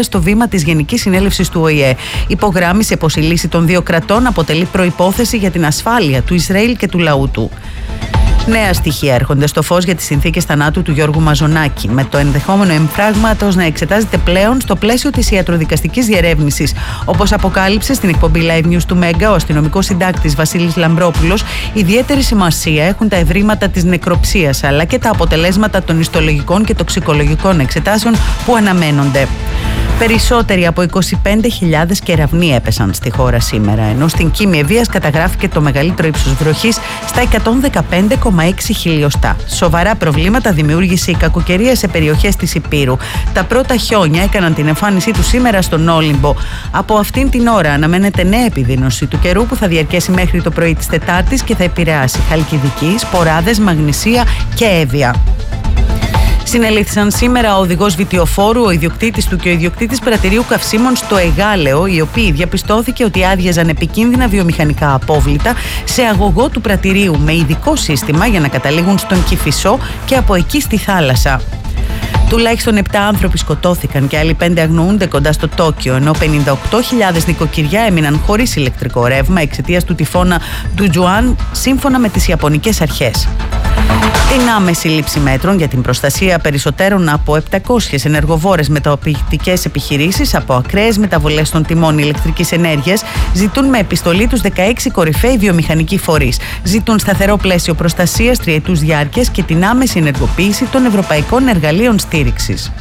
στο βήμα της Γενικής Συνέλευσης του ΟΗΕ. Υπογράμμισε πως η λύση των δύο κρατών αποτελεί προϋπόθεση για την ασφάλεια του Ισραήλ και του λαού του. Νέα στοιχεία έρχονται στο φως για τις συνθήκες θανάτου του Γιώργου Μαζονάκη, με το ενδεχόμενο εμφράγματος να εξετάζεται πλέον στο πλαίσιο της ιατροδικαστικής διερεύνησης. Όπως αποκάλυψε στην εκπομπή Live News του Μέγκα ο αστυνομικός συντάκτης Βασίλης Λαμπρόπουλος, ιδιαίτερη σημασία έχουν τα ευρήματα της νεκροψίας αλλά και τα αποτελέσματα των ιστολογικών και τοξικολογικών εξετάσεων που αναμένονται. Περισσότεροι από 25.000 κεραυνοί έπεσαν στη χώρα σήμερα, ενώ στην Κίμη Ευβοίας καταγράφηκε το μεγαλύτερο ύψος βροχής στα 115,6 χιλιοστά. Σοβαρά προβλήματα δημιούργησε η κακοκαιρία σε περιοχές της Ηπείρου. Τα πρώτα χιόνια έκαναν την εμφάνισή του σήμερα στον Όλυμπο. Από αυτήν την ώρα αναμένεται νέα επιδείνωση του καιρού που θα διαρκέσει μέχρι το πρωί της Τετάρτης και θα επηρεάσει Χαλκιδική, Σποράδες, Μαγνησία και Εύβοια. Συνελήφθησαν σήμερα ο οδηγός βιτιοφόρου, ο ιδιοκτήτης του και ο ιδιοκτήτης πρατηρίου καυσίμων στο Εγάλεο, οι οποίοι διαπιστώθηκε ότι άδειαζαν επικίνδυνα βιομηχανικά απόβλητα σε αγωγό του πρατηρίου με ειδικό σύστημα για να καταλήγουν στον Κηφισό και από εκεί στη θάλασσα. Τουλάχιστον 7 άνθρωποι σκοτώθηκαν και άλλοι 5 αγνοούνται κοντά στο Τόκιο, ενώ 58.000 νοικοκυριά έμειναν χωρίς ηλεκτρικό ρεύμα εξαιτίας του τυφώνα Ντουτζουάν, σύμφωνα με τις Ιαπωνικές αρχές. Την άμεση λήψη μέτρων για την προστασία περισσότερων από 700 ενεργοβόρες μεταποιητικές επιχειρήσεις από ακραίες μεταβολές των τιμών ηλεκτρικής ενέργειας ζητούν με επιστολή τους 16 κορυφαίοι βιομηχανικοί φορείς. Ζητούν σταθερό πλαίσιο προστασίας τριετούς διάρκειας και την άμεση ενεργοποίηση των ευρωπαϊκών εργαλείων στήριξης.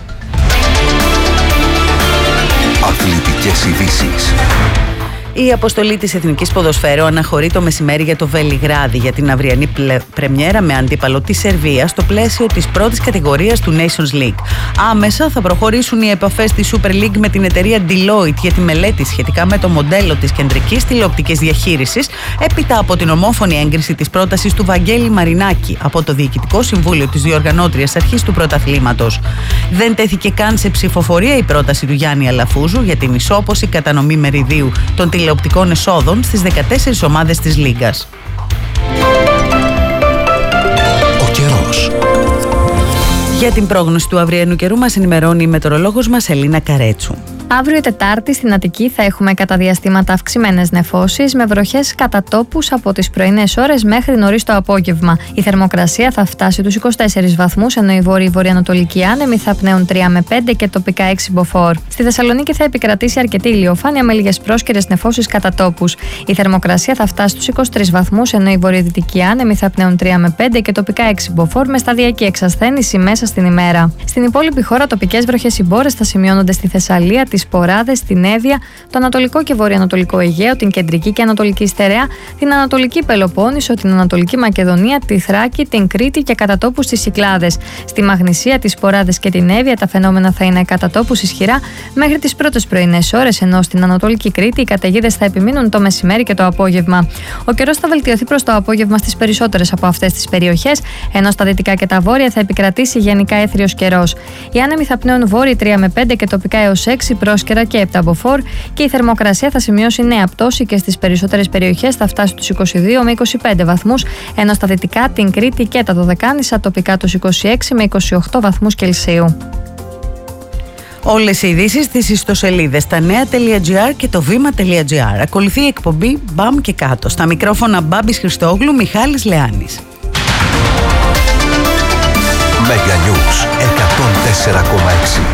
Αθλητικές ειδήσεις. Η αποστολή της Εθνικής Ποδοσφαίρου αναχωρεί το μεσημέρι για το Βελιγράδι για την αυριανή πρεμιέρα με αντίπαλο τη Σερβία στο πλαίσιο της πρώτης κατηγορίας του Nations League. Άμεσα θα προχωρήσουν οι επαφές της Super League με την εταιρεία Deloitte για τη μελέτη σχετικά με το μοντέλο της κεντρικής τηλεοπτικής διαχείρισης, έπειτα από την ομόφωνη έγκριση της πρότασης του Βαγγέλη Μαρινάκη από το Διοικητικό Συμβούλιο της Διοργανώτριας Αρχής του Πρωταθλήματος. Δεν τέθηκε καν σε ψηφοφορία η πρόταση του Γιάννη Αλαφούζου για την ισόποση κατανομή μεριδίου των τηλεοπτικών εσόδων στις 14 ομάδες της Λίγκας. Ο καιρός. Για την πρόγνωση του αυριανού καιρού μας ενημερώνει η μετεωρολόγος μας Ελίνα Καρέτσου. Αύριο Τετάρτη στην Αττική θα έχουμε κατά διαστήματα αυξημένες νεφώσεις με βροχές κατά τόπους από τις πρωινές ώρες μέχρι νωρίς το απόγευμα. Η θερμοκρασία θα φτάσει τους 24 βαθμούς, ενώ οι βόρειοι-βορειοανατολικοί άνεμοι θα πνέουν 3 με 5 και τοπικά 6 μποφόρ. Στη Θεσσαλονίκη θα επικρατήσει αρκετή ηλιοφάνεια με λίγες πρόσκαιρες νεφώσεις κατά τόπους. Η θερμοκρασία θα φτάσει στους 23 βαθμούς, ενώ οι βορειοδυτικοί άνεμοι θα πνέουν 3 με 5 και τοπικά 6 μποφόρ με σταδιακή εξασθένηση μέσα στην ημέρα. Στην υπόλοιπη χώρα, τοπικές βροχές ή μπόρες θα σημειώνονται στη Θεσσαλία, τις Σποράδες, την Εύβοια, το Ανατολικό και Βορειοανατολικό Αιγαίο, την Κεντρική και Ανατολική Στερεά, την Ανατολική Πελοπόννησο, την Ανατολική Μακεδονία, τη Θράκη, την Κρήτη και κατά τόπους τις Κυκλάδες. Στη Μαγνησία, τις Σποράδες και την Εύβοια τα φαινόμενα θα είναι κατά τόπους ισχυρά μέχρι τις πρώτες πρωινές ώρες, ενώ στην Ανατολική Κρήτη οι καταιγίδες θα επιμείνουν το μεσημέρι και το απόγευμα. Ο καιρός θα βελτιωθεί προς το απόγευμα στις περισσότερες από αυτές τις περιοχές, ενώ στα δυτικά και τα βόρεια θα επικρατήσει γενικά έθριος καιρός. Οι άνεμοι θα πνέουν βόρειοι 3 με 5 και τοπικά έως 6 πρόσκαιρα και 7 μποφόρ και η θερμοκρασία θα σημειώσει νέα πτώση και στις περισσότερες περιοχές θα φτάσει τους 22 με 25 βαθμούς, ενώ στα δυτικά, την Κρήτη και τα Δωδεκάνησα τοπικά τους 26 με 28 βαθμούς Κελσίου. Όλες οι ειδήσεις στις ιστοσελίδες tanea.gr και το vima.gr. Ακολουθεί η εκπομπή Μπαμ και κάτω. Στα μικρόφωνα Μπάμπης Χριστόγλου, Μιχάλης Λεάνης. Mega News 104,6.